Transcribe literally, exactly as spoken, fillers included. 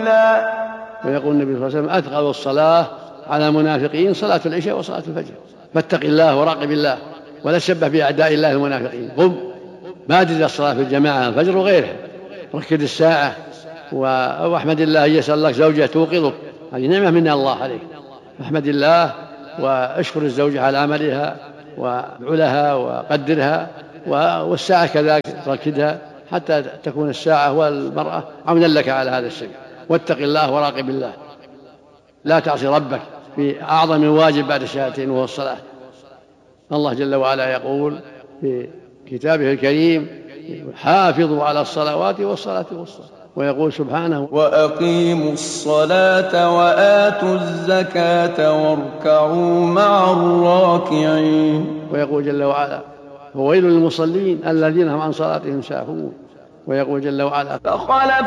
قليلا. ويقول النبي صلى الله عليه وسلم أثقل الصلاة على المنافقين صلاة العشاء وصلاة الفجر. فاتق الله وراقب الله ولا تشبه بأعداء الله المنافقين. قم بادر الصلاة في الجماعة الفجر وغيرها، ركد الساعة واحمد الله أن يسأل لك زوجة توقظك، هذه نعمة من الله عليك، احمد الله واشكر الزوجة على عملها وادعو لها وقدرها، والساعة كذلك ركدها حتى تكون الساعة والمرأة عونا لك على هذا الشيء. واتق الله وراقب الله، لا تعصي ربك في أعظم واجب بعد الشهادتين وهو الصلاة. الله جل وعلا يقول في كتابه الكريم حافظوا على الصلوات والصلاة والصلاة، ويقول سبحانه وأقيموا الصلاة وآتوا الزكاة واركعوا مع الراكعين. ويقول جل وعلا وويل للمصلين الذين هم عن صلاتهم ساهون. ويقول جل وعلا فخلف